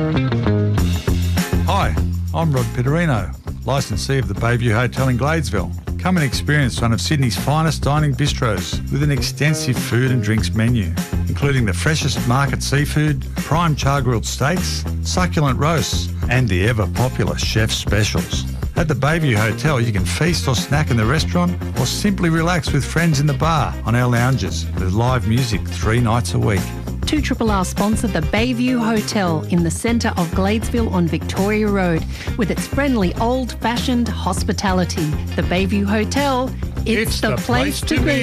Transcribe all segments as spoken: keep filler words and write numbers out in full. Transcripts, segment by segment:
Hi, I'm Rod Pitterino, licensee of the Bayview Hotel in Gladesville. Come and experience one of Sydney's finest dining bistros with an extensive food and drinks menu, including the freshest market seafood, prime char-grilled steaks, succulent roasts, and the ever-popular chef's specials. At the Bayview Hotel, you can feast or snack in the restaurant or simply relax with friends in the bar on our lounges with live music three nights a week. two R R sponsor the Bayview Hotel in the centre of Gladesville on Victoria Road with its friendly old-fashioned hospitality. The Bayview Hotel, it's, it's the, the place, place to be.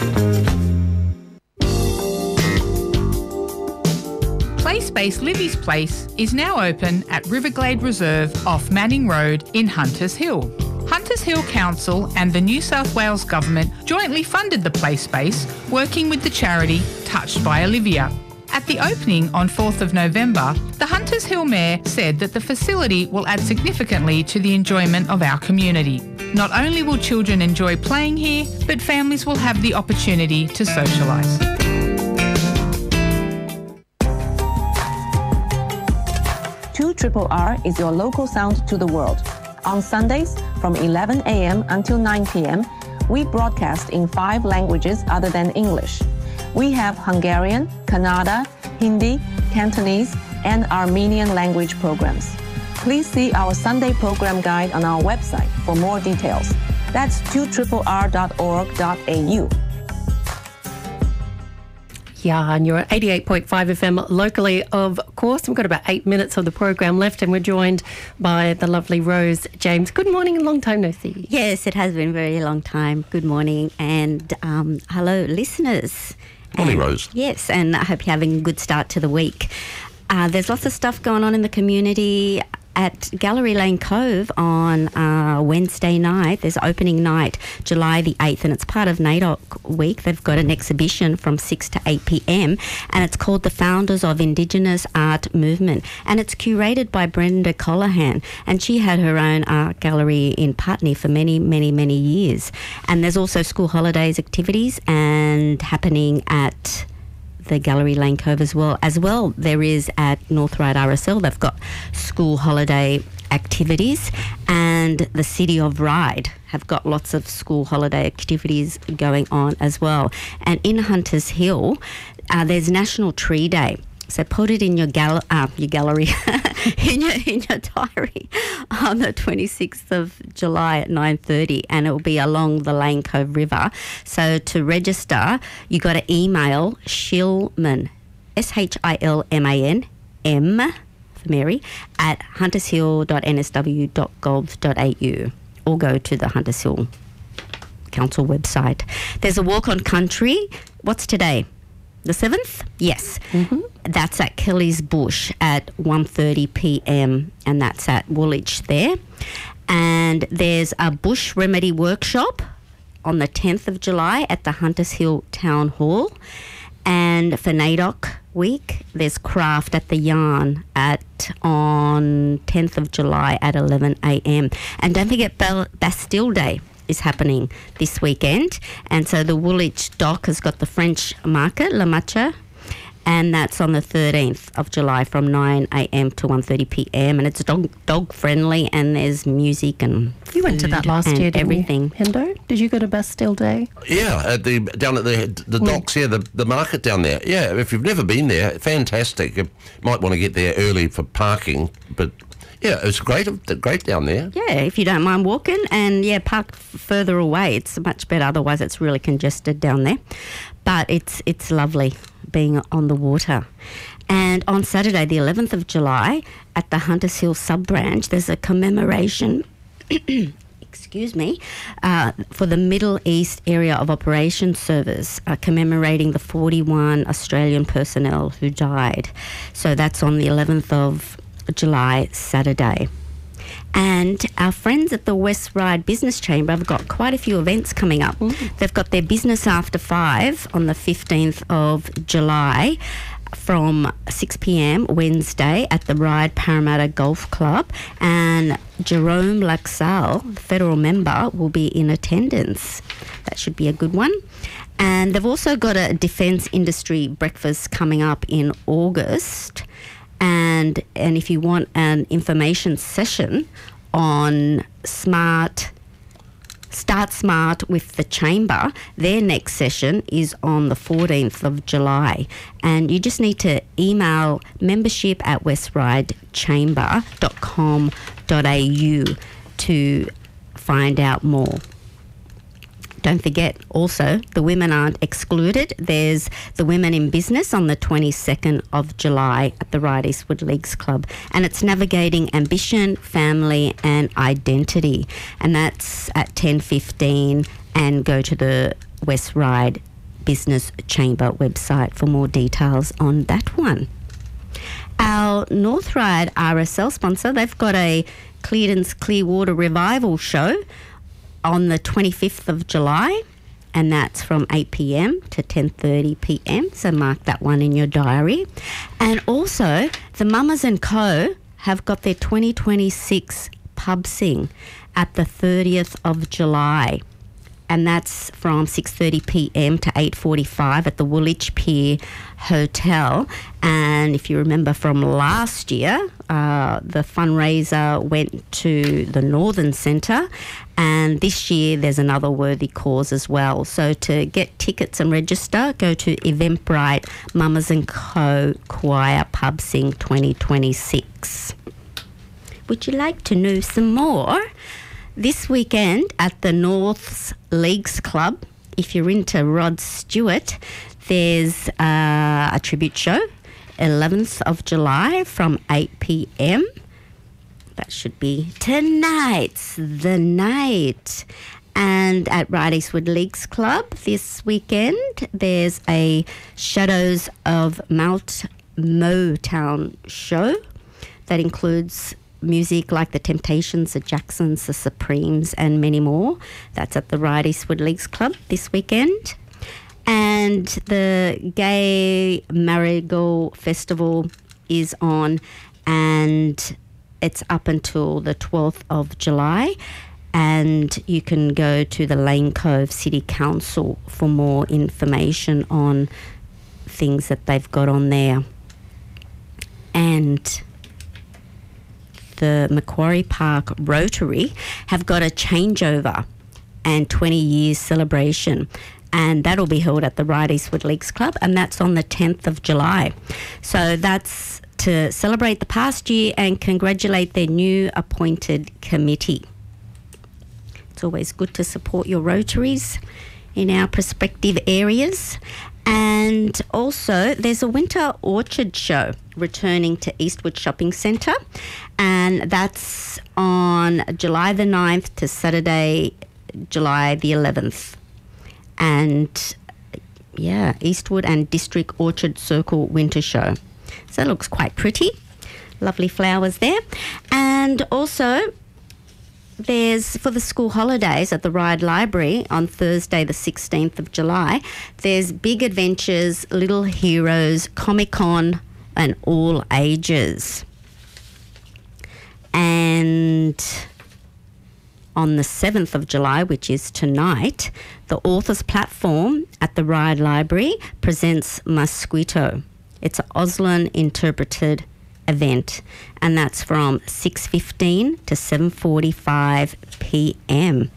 Play Space Livy's Place is now open at Riverglade Reserve off Manning Road in Hunters Hill. Hunters Hill Council and the New South Wales Government jointly funded the play space, working with the charity Touched by Olivia. At the opening on fourth of November, the Hunters Hill Mayor said that the facility will add significantly to the enjoyment of our community. Not only will children enjoy playing here, but families will have the opportunity to socialise. two R R is your local sound to the world. On Sundays from eleven a.m. until nine p.m, we broadcast in five languages other than English. We have Hungarian, Kannada, Hindi, Cantonese, and Armenian language programs. Please see our Sunday program guide on our website for more details. That's two R R dot org dot a u. Yeah, and you're at eighty-eight point five F M locally, of course. We've got about eight minutes of the program left and we're joined by the lovely Rose James. Good morning and long time no see. Yes, it has been a very long time. Good morning and um, hello, listeners. Morning, and, Rose. Yes, and I hope you're having a good start to the week. Uh, there's lots of stuff going on in the community. At Gallery Lane Cove on uh, Wednesday night, there's opening night, July the eighth, and it's part of NAIDOC Week. They've got an exhibition from six to eight p.m, and it's called The Founders of Indigenous Art Movement, and it's curated by Brenda Colohan, and she had her own art gallery in Putney for many, many, many years. And there's also school holidays activities and happening at the Gallery Lane Cove as well. As well, there is at North Ryde R S L, they've got school holiday activities, and the City of Ryde have got lots of school holiday activities going on as well. And in Hunters Hill, uh, there's National Tree Day. So put it in your gal- uh, your gallery, in your in your diary on the twenty-sixth of July at nine thirty, and it will be along the Lane Cove River. So to register, you got to email Shilman, S H I L M A N, M for Mary, at huntershill dot n s w dot gov dot a u, or go to the Hunters Hill Council website. There's a walk on country. What's today? The seventh? Yes. Mm-hmm. That's at Kelly's Bush at one thirty p.m, and that's at Woolwich there. And there's a bush remedy workshop on the tenth of July at the Hunters Hill Town Hall. And for NAIDOC Week, there's craft at the Yarn at on tenth of July at eleven a.m. And don't forget Bel- Bastille Day is happening this weekend, and so the Woolwich Dock has got the French market, La Matcha, and that's on the thirteenth of July from nine a.m. to one thirty p.m, and it's dog dog friendly, and there's music and you went to that last year, didn't everything. You, Hendo? Did you go to Bastille Day? Yeah, at the down at the the docks, yeah, the the market down there. Yeah, if you've never been there, fantastic. You might want to get there early for parking, but yeah, it's great, great down there. Yeah, if you don't mind walking, and yeah, park f- further away, it's much better. Otherwise, it's really congested down there. But it's it's lovely being on the water. And on Saturday, the eleventh of July, at the Hunters Hill sub-branch, there's a commemoration, excuse me, uh, for the Middle East Area of Operations Service, uh, commemorating the forty-one Australian personnel who died. So that's on the eleventh of July, Saturday. And our friends at the West Ryde Business Chamber have got quite a few events coming up. Mm. They've got their Business After Five on the fifteenth of July from six p.m. Wednesday at the Ryde Parramatta Golf Club, and Jerome Laxale, federal member, will be in attendance. That should be a good one. And they've also got a defence industry breakfast coming up in August, And, and if you want an information session on smart... Start Smart with the Chamber, their next session is on the fourteenth of July. And you just need to email membership at westride chamber dot com dot a u to find out more. Don't forget, also, the women aren't excluded. There's the Women in Business on the twenty-second of July at the Ryde Eastwood Leagues Club. And it's Navigating Ambition, Family and Identity. And that's at ten fifteen. And go to the West Ryde Business Chamber website for more details on that one. Our North Ryde R S L sponsor, they've got a Clearden's Clearwater Revival show on the twenty-fifth of July, and that's from eight p.m. to ten thirty p.m, so mark that one in your diary. And also, the Mamas and Co have got their twenty twenty-six pub sing at the thirtieth of July, and that's from six thirty p.m. to eight forty-five at the Woolwich Pier Hotel. And if you remember from last year, uh, the fundraiser went to the Northern Centre, and this year there's another worthy cause as well. So to get tickets and register, go to Eventbrite Mamas and Co Choir Pub Sing twenty twenty-six. Would you like to know some more? This weekend at the North's Leagues Club, if you're into Rod Stewart, there's uh, a tribute show, eleventh of July from eight p.m. That should be tonight's the night. And at Ryde Eastwood Leagues Club this weekend, there's a Shadows of Mount Motown show that includes music like the Temptations, the Jacksons, the Supremes and many more. That's at the Ryde Eastwood Leagues Club this weekend. And the Gay Marigold Festival is on, and it's up until the twelfth of July. And you can go to the Lane Cove City Council for more information on things that they've got on there. And the Macquarie Park Rotary have got a changeover and twenty years celebration, and that'll be held at the Ryde Eastwood Leagues Club, and that's on the tenth of July. So that's to celebrate the past year and congratulate their new appointed committee. It's always good to support your Rotaries in our prospective areas. And also, there's a Winter Orchard Show returning to Eastwood Shopping Centre, and that's on July the ninth to Saturday, July the eleventh. And, yeah, Eastwood and District Orchard Circle Winter Show. So it looks quite pretty. Lovely flowers there. And also, there's, for the school holidays at the Ryde Library on Thursday the sixteenth of July, there's Big Adventures, Little Heroes, Comic-Con and all ages. And on the seventh of July, which is tonight, the Authors Platform at the Ryde Library presents Mosquito. It's an Auslan interpreted event, and that's from six fifteen to seven forty-five p.m.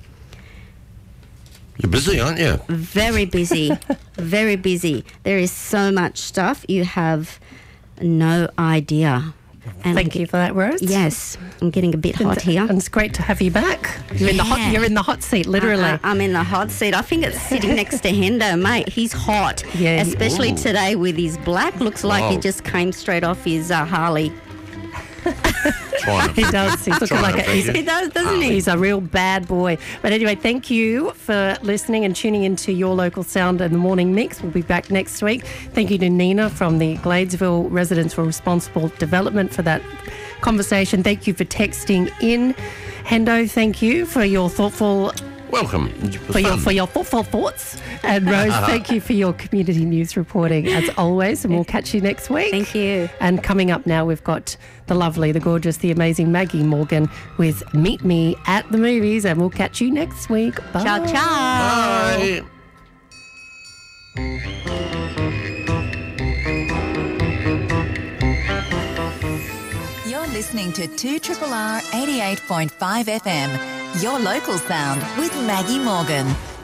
You're busy, aren't you? Very busy, very busy. There is so much stuff, you have no idea. And Thank you for that, Rose. Yes, I'm getting a bit hot here. And it's great to have you back. You're in the hot. You're in the hot seat, literally. Uh, uh, I'm in the hot seat. I think it's sitting next to Hendo, mate. He's hot. Yeah. Especially Ooh. today with his black. Looks like Wow. he just came straight off his uh, Harley. Trying to He does. He's looking Trying like to a, he's, feed He does, doesn't he? he's a real bad boy. But anyway, thank you for listening and tuning into Your Local Sound and the Morning Mix. We'll be back next week. Thank you to Nina from the Gladesville Residents for Responsible Development for that conversation. Thank you for texting in. Hendo, thank you for your thoughtful Welcome. It was for your fun. for your thoughtful thoughts. And Rose, thank you for your community news reporting as always. And we'll catch you next week. Thank you. And coming up now, we've got the lovely, the gorgeous, the amazing Maggie Morgan with Meet Me at the Movies. And we'll catch you next week. Bye. Ciao, ciao. Bye. You're listening to two R R eighty-eight point five F M, your local sound with Maggie Morgan.